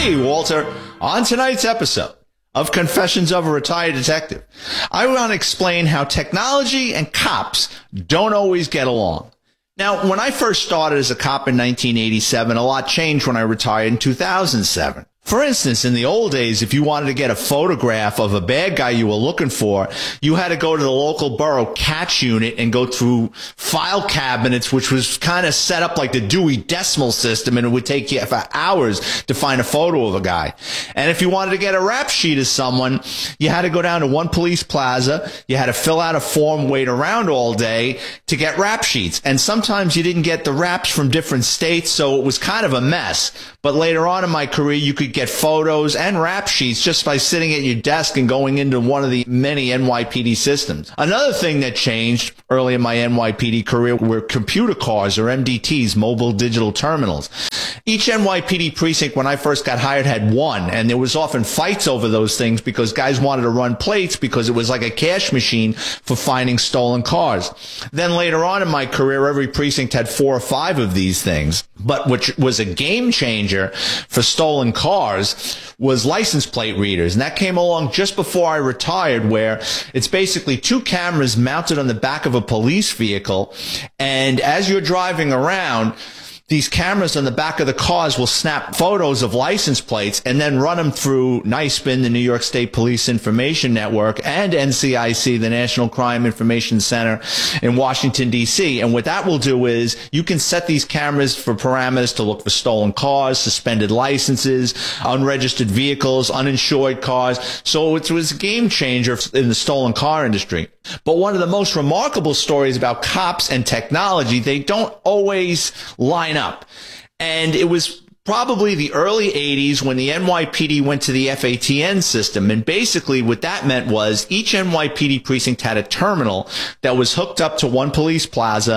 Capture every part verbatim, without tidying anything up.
Hey, Walter. On tonight's episode of Confessions of a Retired Detective, I want to explain how technology and cops don't always get along. Now, when I first started as a cop in nineteen eighty-seven, a lot changed when I retired in two thousand seven. For instance, in the old days, if you wanted to get a photograph of a bad guy you were looking for, you had to go to the local borough catch unit and go through file cabinets, which was kind of set up like the Dewey Decimal System, and it would take you for hours to find a photo of a guy. And if you wanted to get a rap sheet of someone, you had to go down to one police plaza, you had to fill out a form, wait around all day to get rap sheets. And sometimes you didn't get the raps from different states, so it was kind of a mess. But later on in my career, you could get photos and rap sheets just by sitting at your desk and going into one of the many N Y P D systems. Another thing that changed early in my N Y P D career were computer cars, or M D Ts, mobile digital terminals. Each N Y P D precinct when I first got hired had one, and there was often fights over those things because guys wanted to run plates because it was like a cash machine for finding stolen cars. Then later on in my career, every precinct had four or five of these things. But which was a game changer for stolen cars was license plate readers. And that came along just before I retired, where it's basically two cameras mounted on the back of a police vehicle. And as you're driving around, these cameras on the back of the cars will snap photos of license plates and then run them through NISPIN, the New York State Police Information Network, and N C I C, the National Crime Information Center in Washington, D C. And what that will do is you can set these cameras for parameters to look for stolen cars, suspended licenses, unregistered vehicles, uninsured cars. So it was a game changer in the stolen car industry. But one of the most remarkable stories about cops and technology, they don't always line up. And it was probably the early eighties when the N Y P D went to the F A T N system. And basically what that meant was each N Y P D precinct had a terminal that was hooked up to one police plaza,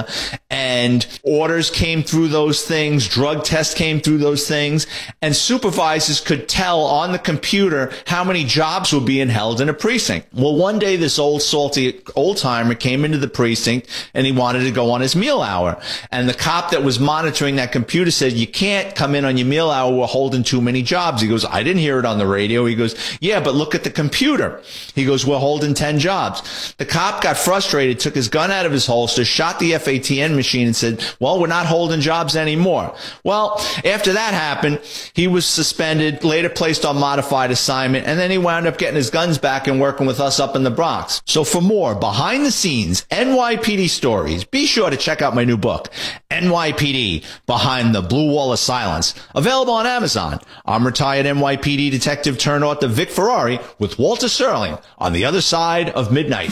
and orders came through those things, drug tests came through those things, and supervisors could tell on the computer how many jobs were being held in a precinct. Well, one day this old salty old-timer came into the precinct and he wanted to go on his meal hour. And the cop that was monitoring that computer said, "You can't come in on your meal hour, we're holding too many jobs." He goes, "I didn't hear it on the radio." He goes, "Yeah, but look at the computer." He goes, "We're holding ten jobs." The cop got frustrated, took his gun out of his holster, shot the F A T N machine and said, "Well, we're not holding jobs anymore." Well, after that happened, he was suspended, later placed on modified assignment, and then he wound up getting his guns back and working with us up in the Bronx. So for more behind the scenes N Y P D stories, be sure to check out my new book, N Y P D Behind the Blue Wall of Silence. Available on Amazon. I'm retired N Y P D detective turned author Vic Ferrari with Walter Sterling on The Other Side of Midnight.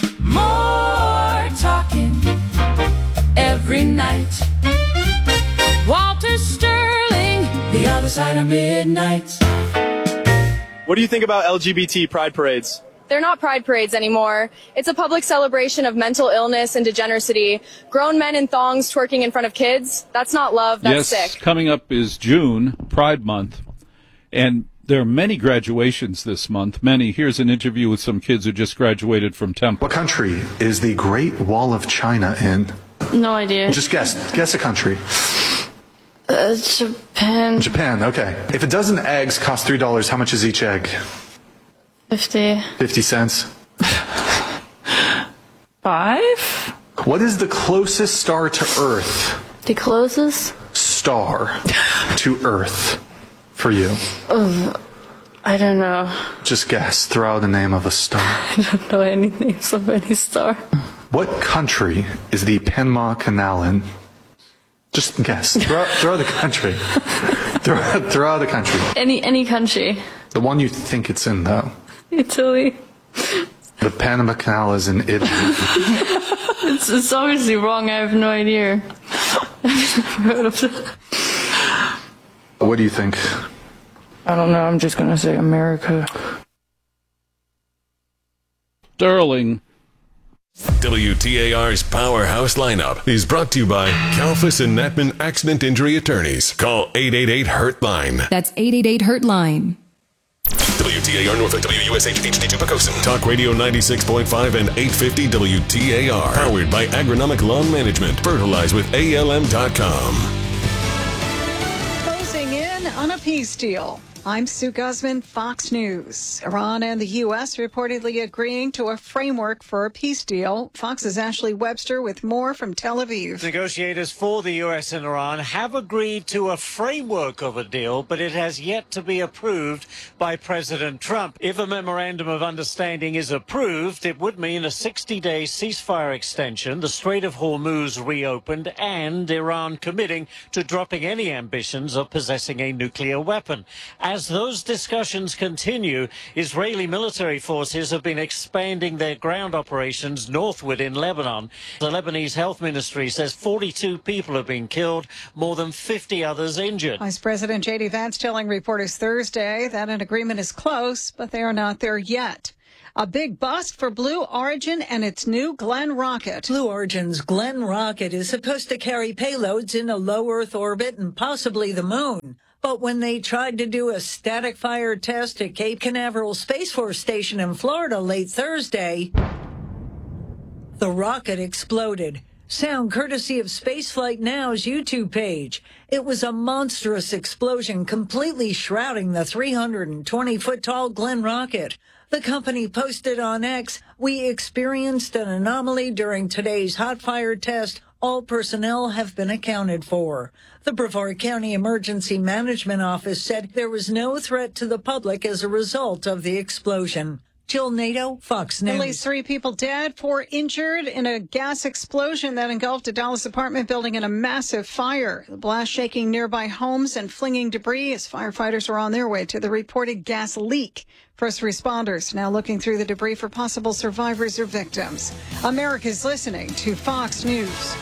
More talking every night. Walter Sterling, The Other Side of Midnight. What do you think about L G B T pride parades? They're not pride parades anymore. It's a public celebration of mental illness and degeneracy. Grown men in thongs twerking in front of kids. That's not love, that's yes, sick. Coming up is June, Pride Month, and there are many graduations this month. Many. Here's an interview with some kids who just graduated from Temple. What country is the Great Wall of China in? No idea. Just guess. Guess a country. Uh, Japan. Japan, okay. If a dozen eggs cost three dollars, how much is each egg? Fifty. Fifty cents. Five? What is the closest star to Earth? The closest? Star to Earth for you. Uh, I don't know. Just guess. Throw out the name of a star. I don't know any names of any star. What country is the Panama Canal in? Just guess. Throw, throw the country. throw, throw out the country. Any any country. The one you think it's in, though. Italy. The Panama Canal is in Italy. it's, it's obviously wrong. I have no idea. I've never heard of it. What do you think? I don't know. I'm just going to say America. Sterling. W T A R's Powerhouse Lineup is brought to you by Kalfas and Natman Accident Injury Attorneys. Call eight eight eight hurt line. That's eight eight eight hurt line. W T A R Norfolk, W U S H, H D two Pocosin. Talk Radio ninety-six point five and eight fifty W T A R. Powered by Agronomic Lawn Management. Fertilize with A L M dot com. Closing in on a peace deal. I'm Sue Guzman, Fox News. Iran and the U S reportedly agreeing to a framework for a peace deal. Fox's Ashley Webster with more from Tel Aviv. Negotiators for the U S and Iran have agreed to a framework of a deal, but it has yet to be approved by President Trump. If a memorandum of understanding is approved, it would mean a sixty-day ceasefire extension, the Strait of Hormuz reopened, and Iran committing to dropping any ambitions of possessing a nuclear weapon. As those discussions continue, Israeli military forces have been expanding their ground operations northward in Lebanon. The Lebanese health ministry says forty-two people have been killed, more than fifty others injured. Vice President J D Vance telling reporters Thursday that an agreement is close, but they are not there yet. A big bust for Blue Origin and its new Glenn rocket. Blue Origin's Glenn rocket is supposed to carry payloads in a low Earth orbit and possibly the moon. But when they tried to do a static fire test at Cape Canaveral Space Force Station in Florida late Thursday, the rocket exploded. Sound courtesy of Spaceflight Now's YouTube page. It was a monstrous explosion completely shrouding the three hundred twenty foot tall Glenn rocket. The company posted on X, "We experienced an anomaly during today's hot fire test. All personnel have been accounted for." The Brevard County Emergency Management Office said there was no threat to the public as a result of the explosion. Jill Nato, Fox News. At least three people dead, four injured in a gas explosion that engulfed a Dallas apartment building in a massive fire. The blast shaking nearby homes and flinging debris as firefighters are on their way to the reported gas leak. First responders now looking through the debris for possible survivors or victims. America's listening to Fox News.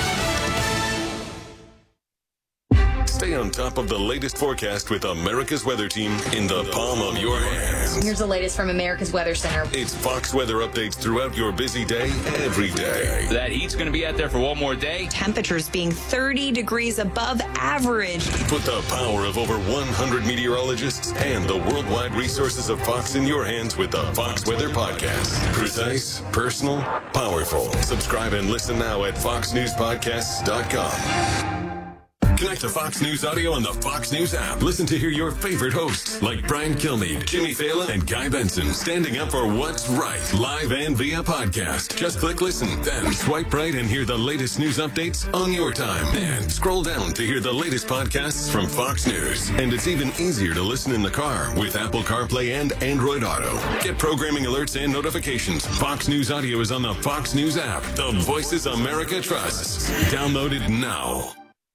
Stay on top of the latest forecast with America's Weather Team in the palm of your hands. Here's the latest from America's Weather Center. It's Fox weather updates throughout your busy day, every day. That heat's going to be out there for one more day. Temperatures being thirty degrees above average. Put the power of over one hundred meteorologists and the worldwide resources of Fox in your hands with the Fox Weather Podcast. Precise, personal, powerful. Subscribe and listen now at fox news podcasts dot com. Connect to Fox News Audio on the Fox News app. Listen to hear your favorite hosts like Brian Kilmeade, Jimmy Fallon, and Guy Benson standing up for what's right, live and via podcast. Just click listen, then swipe right and hear the latest news updates on your time. And scroll down to hear the latest podcasts from Fox News. And it's even easier to listen in the car with Apple CarPlay and Android Auto. Get programming alerts and notifications. Fox News Audio is on the Fox News app. The voices America trusts. Download it now.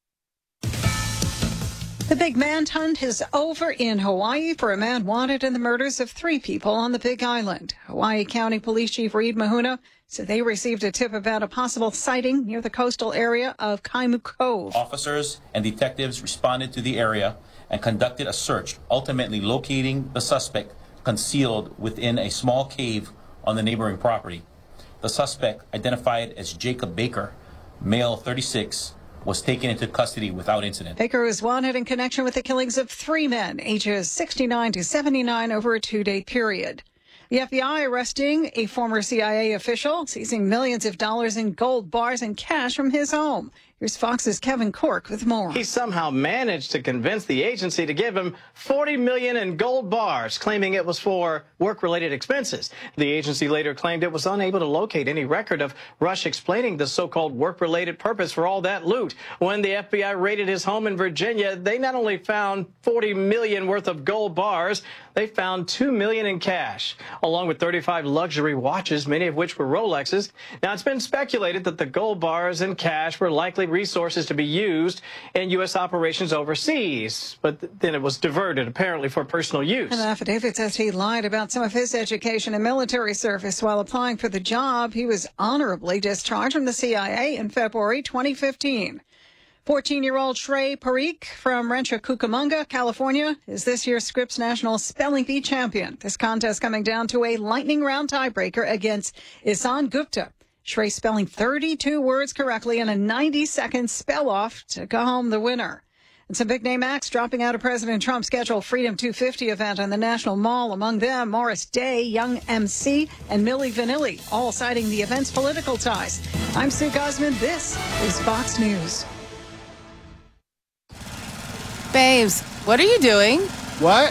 The big manhunt is over in Hawaii for a man wanted in the murders of three people on the Big Island. Hawaii County Police Chief Reed Mahuna said they received a tip about a possible sighting near the coastal area of Kaimu Cove. Officers and detectives responded to the area and conducted a search, ultimately locating the suspect concealed within a small cave on the neighboring property. The suspect, identified as Jacob Baker, male thirty-six, was taken into custody without incident. Baker was wanted in connection with the killings of three men, ages sixty-nine to seventy-nine, over a two-day period. The F B I arresting a former C I A official, seizing millions of dollars in gold bars and cash from his home. Here's Fox's Kevin Cork with more. He somehow managed to convince the agency to give him forty million dollars in gold bars, claiming it was for work-related expenses. The agency later claimed it was unable to locate any record of Rush explaining the so-called work-related purpose for all that loot. When the F B I raided his home in Virginia, they not only found forty million dollars worth of gold bars, they found two million dollars in cash, along with thirty-five luxury watches, many of which were Rolexes. Now, it's been speculated that the gold bars and cash were likely resources to be used in U S operations overseas, but th- then it was diverted, apparently, for personal use. An affidavit says he lied about some of his education and military service while applying for the job. He was honorably discharged from the C I A in February twenty fifteen. fourteen-year-old Shrey Parikh from Rancho Cucamonga, California, is this year's Scripps National Spelling Bee champion. This contest coming down to a lightning round tiebreaker against Isan Gupta. Shrey spelling thirty-two words correctly in a ninety-second spell-off to go home the winner. And some big-name acts dropping out of President Trump's scheduled Freedom two fifty event on the National Mall. Among them, Morris Day, Young M C, and Milli Vanilli, all citing the event's political ties. I'm Sue Guzman. This is Fox News. Babes, what are you doing? What?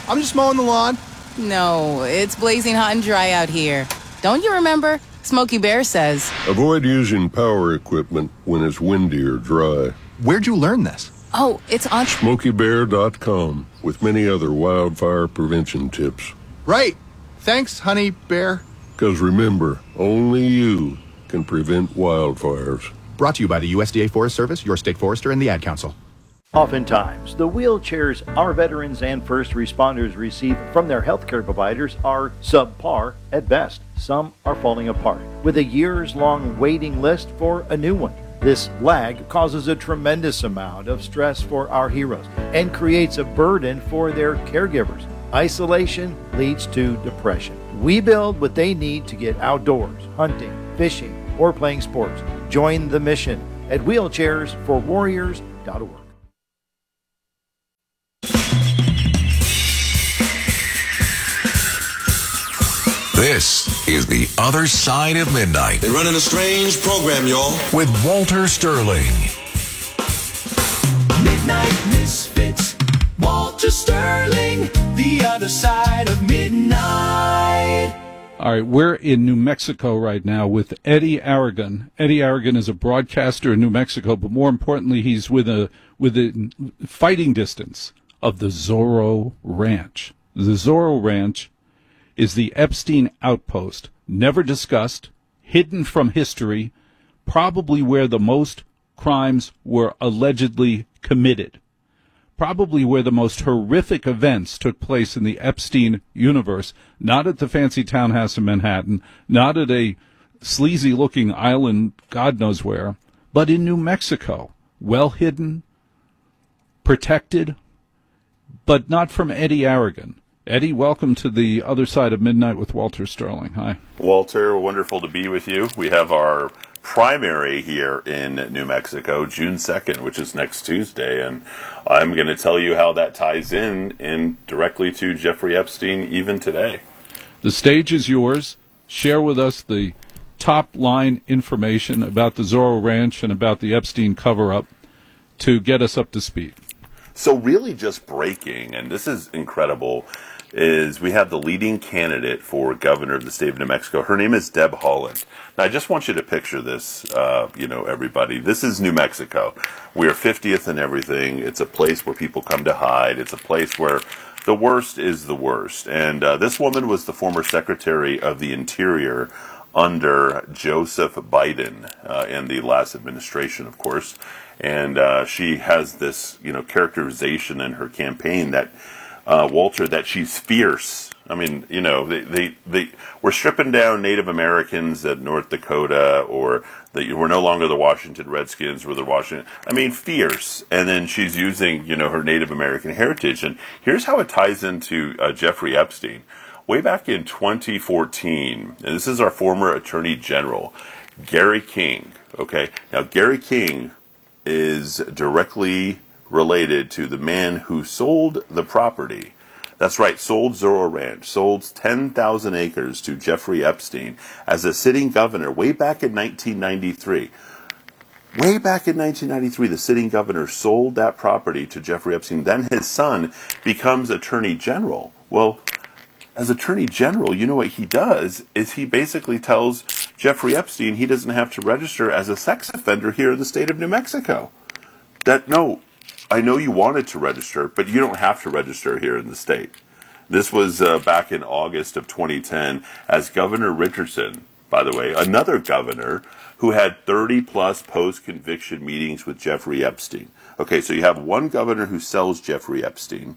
I'm just mowing the lawn. No, it's blazing hot and dry out here. Don't you remember? Smokey Bear says. Avoid using power equipment when it's windy or dry. Where'd you learn this? Oh, it's on Smokey Bear dot com with many other wildfire prevention tips. Right. Thanks, Honey Bear. Because remember, only you can prevent wildfires. Brought to you by the U S D A Forest Service, your state forester, and the Ad Council. Oftentimes, the wheelchairs our veterans and first responders receive from their healthcare providers are subpar at best. Some are falling apart, with a years-long waiting list for a new one. This lag causes a tremendous amount of stress for our heroes and creates a burden for their caregivers. Isolation leads to depression. We build what they need to get outdoors, hunting, fishing, or playing sports. Join the mission at wheelchairs for warriors dot org. This is The Other Side of Midnight. They're running a strange program, y'all. With Walter Sterling. Midnight Misfits, Walter Sterling, The Other Side of Midnight. All right, we're in New Mexico right now with Eddie Aragon. Eddie Aragon is a broadcaster in New Mexico, but more importantly, he's with a with a fighting distance of the Zorro Ranch. The Zorro Ranch is the Epstein outpost, never discussed, hidden from history, probably where the most crimes were allegedly committed, probably where the most horrific events took place in the Epstein universe, not at the fancy townhouse in Manhattan, not at a sleazy-looking island God knows where, but in New Mexico, well hidden, protected, but not from Eddie Aragon. Eddie, welcome to The Other Side of Midnight with Walter Sterling. Hi. Walter, wonderful to be with you. We have our primary here in New Mexico, June second, which is next Tuesday, and I'm going to tell you how that ties in, in directly to Jeffrey Epstein even today. The stage is yours. Share with us the top-line information about the Zorro Ranch and about the Epstein cover-up to get us up to speed. So really just breaking, and this is incredible, is we have the leading candidate for governor of the state of New Mexico. Her name is Deb Haaland. Now, I just want you to picture this, uh, you know, everybody. This is New Mexico. We are fiftieth and everything. It's a place where people come to hide. It's a place where the worst is the worst. And uh, this woman was the former Secretary of the Interior under Joseph Biden uh, in the last administration, of course. And uh, she has this, you know, characterization in her campaign that, uh, Walter, that she's fierce. I mean, you know, they, they, they, we're stripping down Native Americans at North Dakota, or that we're no longer the Washington Redskins, we're the Washington, I mean, fierce. And then she's using, you know, her Native American heritage. And here's how it ties into uh, Jeffrey Epstein. Way back in twenty fourteen, and this is our former Attorney General, Gary King, okay? Now, Gary King is directly related to the man who sold the property. That's right, sold Zorro Ranch, sold ten thousand acres to Jeffrey Epstein as a sitting governor way back in nineteen ninety-three. Way back in nineteen ninety-three, the sitting governor sold that property to Jeffrey Epstein. Then his son becomes Attorney General. Well, as Attorney General, you know what he does is he basically tells Jeffrey Epstein he doesn't have to register as a sex offender here in the state of New Mexico. That, no, I know you wanted to register, but you don't have to register here in the state. This was uh, back in August of twenty ten as Governor Richardson, by the way, another governor who had thirty plus post-conviction meetings with Jeffrey Epstein. Okay, so you have one governor who sells Jeffrey Epstein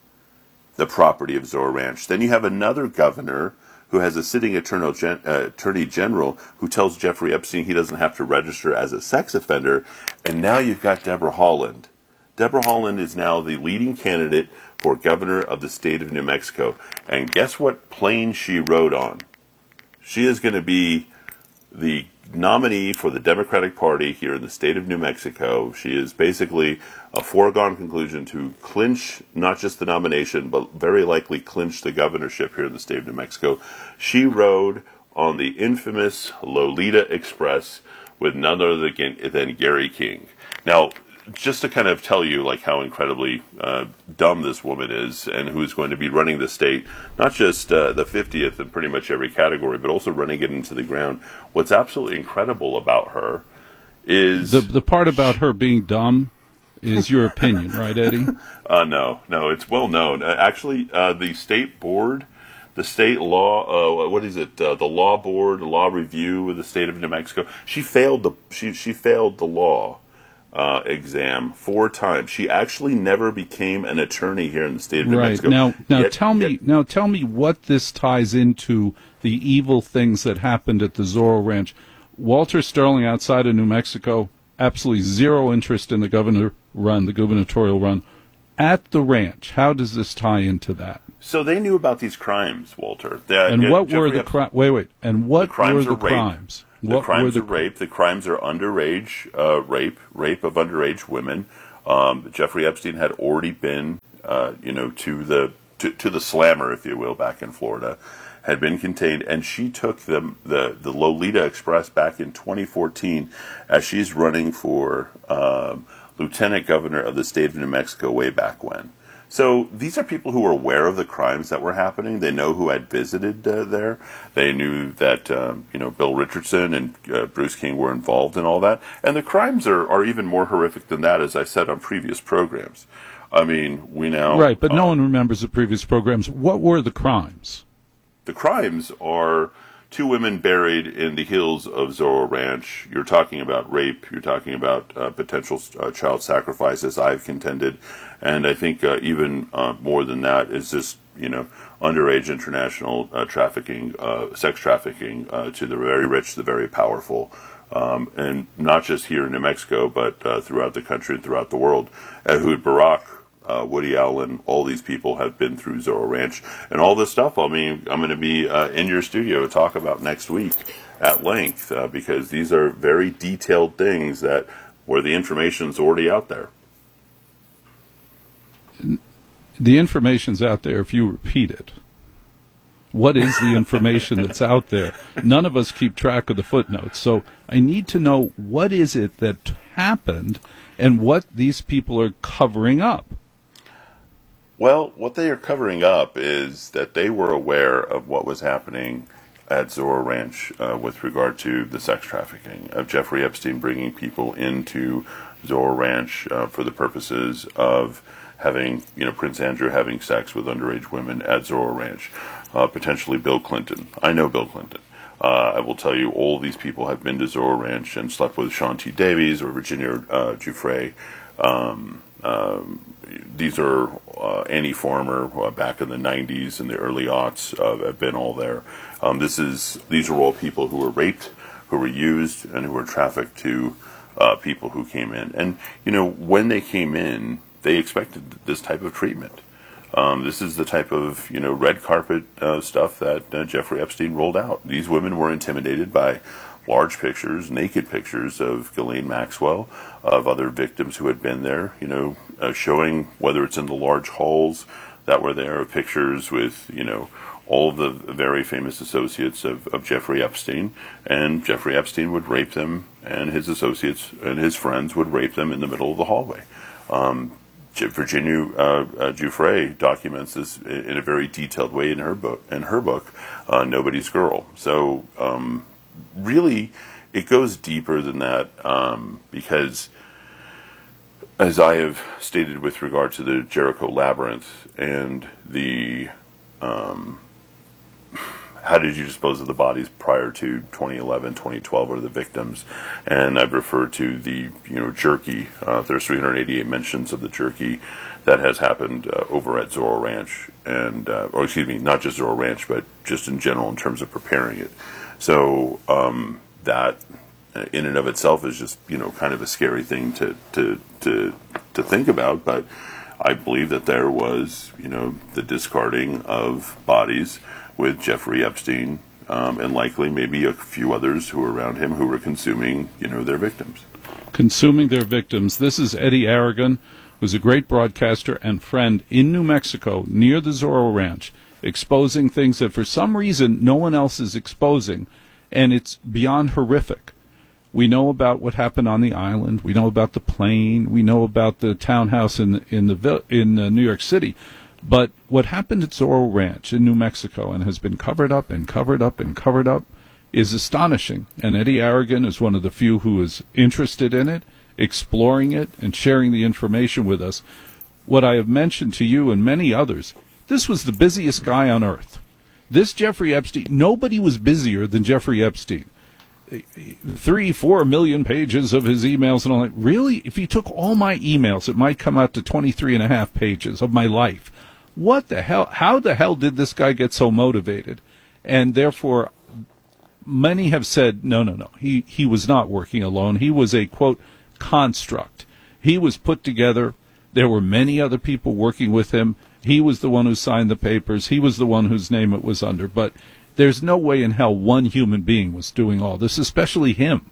the property of Zorro Ranch. Then you have another governor who has a sitting attorney, gen, uh, attorney general who tells Jeffrey Epstein he doesn't have to register as a sex offender. And now you've got Deborah Haaland. Deborah Haaland is now the leading candidate for governor of the state of New Mexico. And guess what plane she rode on? She is going to be the nominee for the Democratic Party here in the state of New Mexico. She is basically a foregone conclusion to clinch not just the nomination, but very likely clinch the governorship here in the state of New Mexico. She rode on the infamous Lolita Express with none other than Gary King. Now, just to kind of tell you like how incredibly uh, dumb this woman is, and who's going to be running the state, not just uh, the fiftieth in pretty much every category, but also running it into the ground. What's absolutely incredible about her is the the part about her being dumb is your opinion, right, Eddie? Uh, no, no, it's well known. Uh, actually, uh, the state board. The state law, uh, what is it? Uh, the law board, the law review of the state of New Mexico. She failed the she she failed the law uh, exam four times. She actually never became an attorney here in the state of New right. Mexico. Now, now yet, tell me, yet, now tell me what this ties into the evil things that happened at the Zorro Ranch. Walter Sterling, outside of New Mexico, absolutely zero interest in the governor run, the gubernatorial run. At the ranch, how does this tie into that? So they knew about these crimes, Walter. They, and uh, what Jeffrey were the Epstein, crimes? Wait, wait. And what the crimes were the are rape. crimes? The What crimes were the are rape. The crimes are underage uh, rape, rape of underage women. Um, Jeffrey Epstein had already been, uh, you know, to the to, to the slammer, if you will, back in Florida, had been contained, and she took the the, the Lolita Express back in twenty fourteen as she's running for um, lieutenant governor of the state of New Mexico way back when. So these are people who are aware of the crimes that were happening. They know who had visited uh, there. They knew that um, you know Bill Richardson and uh, Bruce King were involved in all that. And the crimes are, are even more horrific than that, as I said on previous programs. I mean, we now right, but no um, one remembers the previous programs. What were the crimes? The crimes are two women buried in the hills of Zorro Ranch. You're talking about rape. You're talking about uh, potential uh, child sacrifices, I've contended. And I think uh, even uh, more than that is just, you know, underage international uh, trafficking, uh, sex trafficking uh, to the very rich, the very powerful. Um, and not just here in New Mexico, but uh, throughout the country and throughout the world. Ehud Barak, Uh, Woody Allen, all these people have been through Zorro Ranch, and all this stuff. I mean, I'm going to be uh, in your studio to talk about next week at length uh, because these are very detailed things that where the information's already out there. The information's out there if you repeat it. What is the information that's out there? None of us keep track of the footnotes, so I need to know what is it that happened and what these people are covering up. Well, what they are covering up is that they were aware of what was happening at Zorro Ranch uh, with regard to the sex trafficking of Jeffrey Epstein bringing people into Zorro Ranch uh, for the purposes of having, you know, Prince Andrew having sex with underage women at Zorro Ranch, uh, potentially Bill Clinton. I know Bill Clinton. Uh, I will tell you, all these people have been to Zorro Ranch and slept with Sean T. Davies or Virginia uh, Giuffre. Um, um, these are uh, Annie Farmer uh, back in the nineties and the early aughts uh, have been all there. Um, this is these are all people who were raped, who were used, and who were trafficked to uh, people who came in. And you know, when they came in, they expected this type of treatment. Um, this is the type of, you know, red carpet uh, stuff that uh, Jeffrey Epstein rolled out. These women were intimidated by large pictures, naked pictures of Ghislaine Maxwell, of other victims who had been there, you know, uh, showing whether it's in the large halls that were there, pictures with, you know, all of the very famous associates of, of Jeffrey Epstein. And Jeffrey Epstein would rape them, and his associates and his friends would rape them in the middle of the hallway. Um, Virginia uh, uh, Giuffre documents this in a very detailed way in her book. In her book, uh, Nobody's Girl. So um, really, it goes deeper than that um, because, as I have stated with regard to the Jericho Labyrinth and the um, how did you dispose of the bodies prior to twenty eleven, twenty twelve, or the victims? And I've referred to the, you know, jerky. Uh, there's three hundred eighty-eight mentions of the jerky that has happened uh, over at Zorro Ranch, and uh, or excuse me, not just Zorro Ranch, but just in general in terms of preparing it. So um, that, in and of itself, is just, you know, kind of a scary thing to to to to think about. But I believe that there was, you know, the discarding of bodies with Jeffrey Epstein, um, and likely maybe a few others who were around him who were consuming, you know, their victims. Consuming their victims. This is Eddie Aragon, who's a great broadcaster and friend in New Mexico, near the Zorro Ranch, exposing things that for some reason no one else is exposing, and it's beyond horrific. We know about what happened on the island. We know about the plane. We know about the townhouse in the, in the in uh, New York City. But what happened at Zorro Ranch in New Mexico and has been covered up and covered up and covered up is astonishing. And Eddie Aragon is one of the few who is interested in it, exploring it, and sharing the information with us. What I have mentioned to you and many others, this was the busiest guy on earth. This Jeffrey Epstein, nobody was busier than Jeffrey Epstein. Three, four million pages of his emails and all that. Really? If you took all my emails, it might come out to twenty-three and a half pages of my life. What the hell? How the hell did this guy get so motivated? And therefore, many have said, no, no, no. He, he was not working alone. He was a, quote, construct. He was put together. There were many other people working with him. He was the one who signed the papers. He was the one whose name it was under. But there's no way in hell one human being was doing all this, especially him.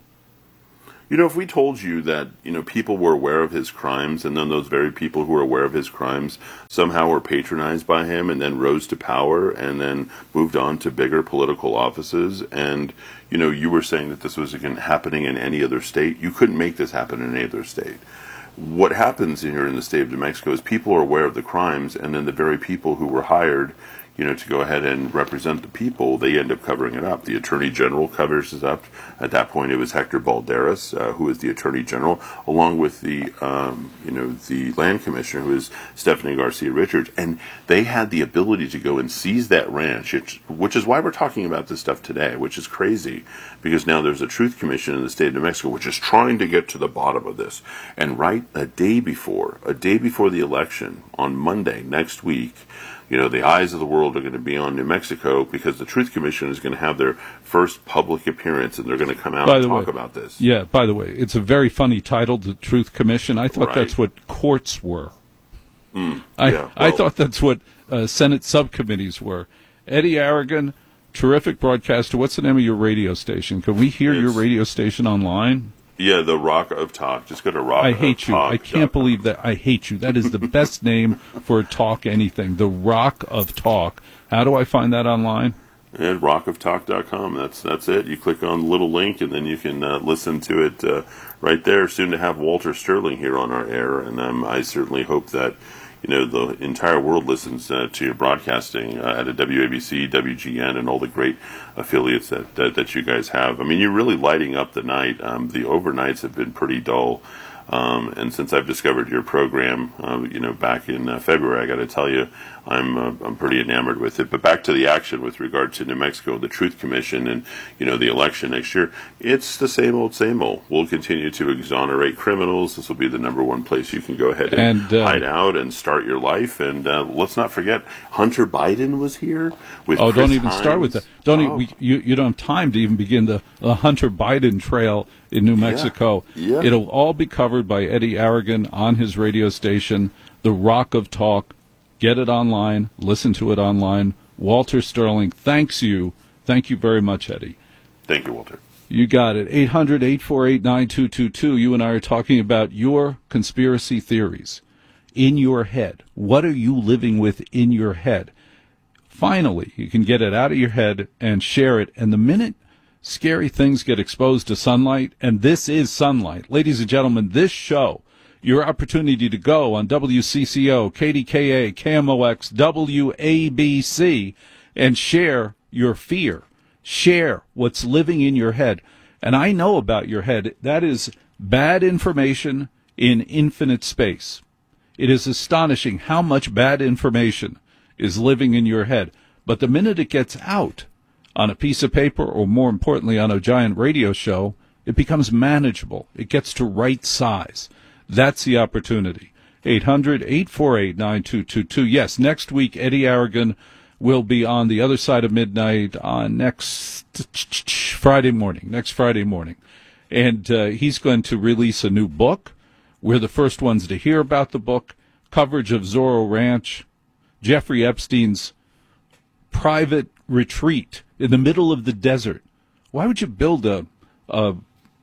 You know, if we told you that, you know, people were aware of his crimes, and then those very people who were aware of his crimes somehow were patronized by him and then rose to power and then moved on to bigger political offices, and, you know, you were saying that this was again happening in any other state, you couldn't make this happen in any other state. What happens here in the state of New Mexico is people are aware of the crimes, and then the very people who were hired, you know, to go ahead and represent the people, they end up covering it up. The Attorney General covers it up. At that point, it was Hector Balderas, uh, who is the Attorney General, along with the, um, you know, the Land Commissioner, who is Stephanie Garcia Richards, and they had the ability to go and seize that ranch, which is why we're talking about this stuff today, which is crazy, because now there's a Truth Commission in the state of New Mexico, which is trying to get to the bottom of this. And right a day before, a day before the election, on Monday next week, you know, the eyes of the world are going to be on New Mexico because the Truth Commission is going to have their first public appearance, and they're going to come out and talk way, about this. Yeah, by the way, it's a very funny title, the Truth Commission. I thought Right. that's what courts were. Mm, I, yeah, I well- thought that's what uh, Senate subcommittees were. Eddie Aragon, terrific broadcaster. What's the name of your radio station? Can we hear your It's- radio station online? Yeah, the Rock of Talk. Just go to Rock I of hate you. Talk. I can't believe that. I hate you. That is the best name for a talk anything. The Rock of Talk. How do I find that online? At rock of talk dot com. That's that's it. You click on the little link, and then you can uh, listen to it uh, right there. Soon to have Walter Sterling here on our air, and um, I certainly hope that, you know, the entire world listens uh, to your broadcasting uh, at a W A B C, W G N, and all the great affiliates that, that that you guys have. I mean, you're really lighting up the night. Um, the overnights have been pretty dull. Um, and since I've discovered your program, uh, you know, back in uh, February, I got to tell you, I'm uh, I'm pretty enamored with it. But back to the action with regard to New Mexico, the Truth Commission, and, you know, the election next year, it's the same old, same old. We'll continue to exonerate criminals. This will be the number one place you can go ahead and, And, uh, hide out and start your life. And uh, let's not forget, Hunter Biden was here with Oh, Chris don't even start with Hines. that. Don't Oh. even, we, you you don't have time to even begin the, the Hunter Biden trail in New Mexico. Yeah. It'll all be covered by Eddie Aragon on his radio station, The Rock of Talk. Get it online. Listen to it online. Walter Sterling thanks you. Thank you very much, Eddie. Thank you, Walter. You got it. eight hundred, eight four eight, nine two two two. You and I are talking about your conspiracy theories in your head. What are you living with in your head? Finally, you can get it out of your head and share it. And the minute scary things get exposed to sunlight, and this is sunlight, ladies and gentlemen, this show, your opportunity to go on W C C O, K D K A, K M O X, W A B C, and share your fear. Share what's living in your head. And I know about your head. That is bad information in infinite space. It is astonishing how much bad information is living in your head. But the minute it gets out on a piece of paper, or more importantly on a giant radio show, it becomes manageable. It gets to right size. That's the opportunity. eight hundred, eight four eight, nine two two two. Yes, next week, Eddie Aragon will be on the other side of midnight on next Friday morning, next Friday morning. And uh, he's going to release a new book. We're the first ones to hear about the book. Coverage of Zorro Ranch, Jeffrey Epstein's private retreat in the middle of the desert. Why would you build a, a,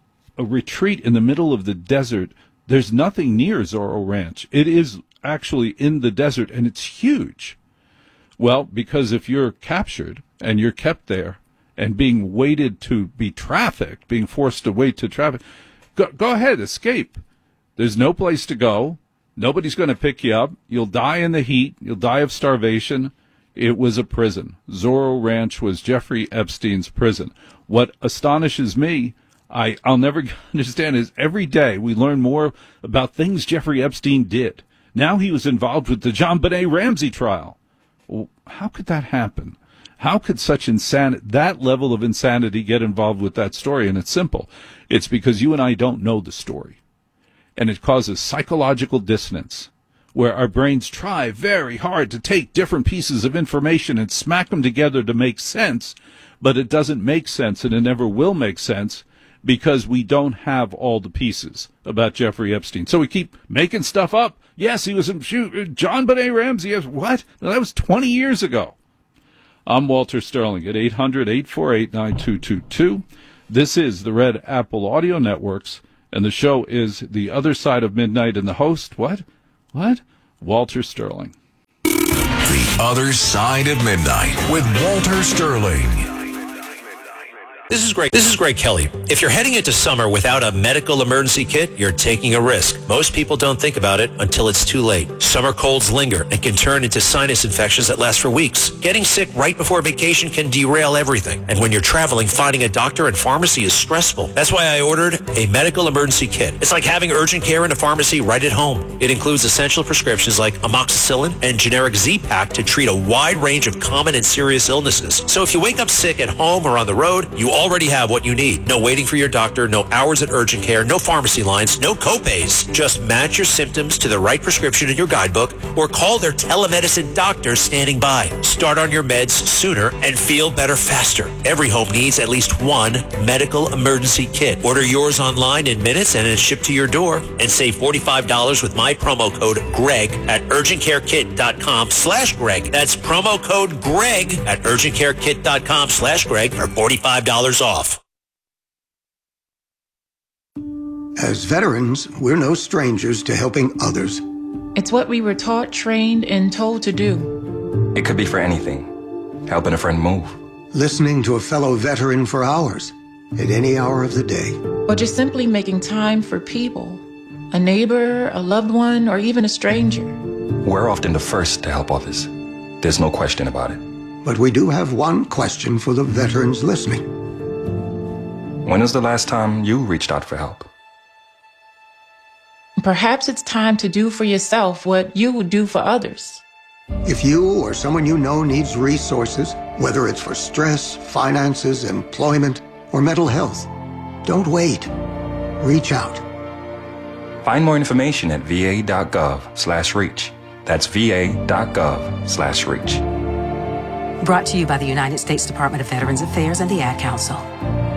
a retreat in the middle of the desert? There's nothing near Zorro Ranch. It is actually in the desert, and it's huge. Well, because if you're captured and you're kept there and being waited to be trafficked, being forced to wait to traffic, go, go ahead, escape. There's no place to go. Nobody's going to pick you up. You'll die in the heat. You'll die of starvation. It was a prison. Zorro Ranch was Jeffrey Epstein's prison. What astonishes me, I, I'll never understand, is every day we learn more about things Jeffrey Epstein did. Now he was involved with the JonBenet Ramsey trial. Well, how could that happen? How could such insanity, that level of insanity, get involved with that story? And it's simple. It's because you and I don't know the story. And it causes psychological dissonance, where our brains try very hard to take different pieces of information and smack them together to make sense, but it doesn't make sense, and it never will make sense, because we don't have all the pieces about Jeffrey Epstein. So we keep making stuff up. Yes, he was in shoot, JonBenet Ramsey. What? No, that was twenty years ago. I'm Walter Sterling at eight hundred, eight four eight, nine two two two. This is the Red Apple Audio Networks, and the show is The Other Side of Midnight, and the host, what? What? Walter Sterling. The Other Side of Midnight with Walter Sterling. This is Greg. This is Greg Kelly. If you're heading into summer without a medical emergency kit, you're taking a risk. Most people don't think about it until it's too late. Summer colds linger and can turn into sinus infections that last for weeks. Getting sick right before vacation can derail everything. And when you're traveling, finding a doctor and pharmacy is stressful. That's why I ordered a medical emergency kit. It's like having urgent care in a pharmacy right at home. It includes essential prescriptions like amoxicillin and generic Z-Pak to treat a wide range of common and serious illnesses. So if you wake up sick at home or on the road, you already have what you need. No waiting for your doctor, no hours at urgent care, no pharmacy lines, no copays. Just match your symptoms to the right prescription in your guidebook or call their telemedicine doctor standing by. Start on your meds sooner and feel better faster. Every home needs at least one medical emergency kit. Order yours online in minutes and it's shipped to your door, and save forty-five dollars with my promo code GREG at urgentcarekit.com slash Greg. That's promo code GREG at urgentcarekit.com slash Greg for forty-five dollars off. As veterans, we're no strangers to helping others. It's what we were taught, trained, and told to do. It could be for anything. Helping a friend move. Listening to a fellow veteran for hours, at any hour of the day. Or just simply making time for people. A neighbor, a loved one, or even a stranger. We're often the first to help others. There's no question about it. But we do have one question for the veterans listening. When was the last time you reached out for help? Perhaps it's time to do for yourself what you would do for others. If you or someone you know needs resources, whether it's for stress, finances, employment, or mental health, don't wait. Reach out. Find more information at va.gov slash reach. That's va.gov slash reach. Brought to you by the United States Department of Veterans Affairs and the Ad Council.